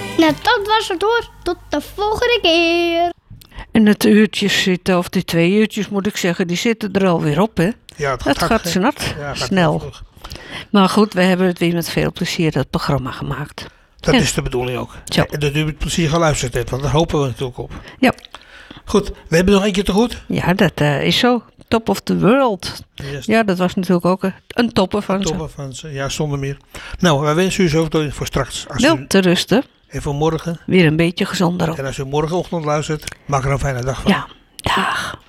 Nou, dat was het hoor. Tot de volgende keer. En het uurtjes zitten, of die 2 uurtjes moet ik zeggen, die zitten er alweer op, hè? Ja, Het gaat snel. Maar goed, we hebben het weer met veel plezier dat programma gemaakt. Dat Ja. is de bedoeling ook. Zo. En dat u met plezier geluisterd hebt, want daar hopen we natuurlijk op. Ja, Goed, we hebben nog eentje te goed. ja dat is zo. Top of the world. Yes. Ja, dat was natuurlijk ook een topper van ze. Toppen van ze. Ja, zonder meer. Nou, wij wensen u zoveel voor straks. Als Wel u, te rusten. en voor morgen. Weer een beetje gezonder op. En als u morgenochtend luistert, maak er een fijne dag van. Ja, dag.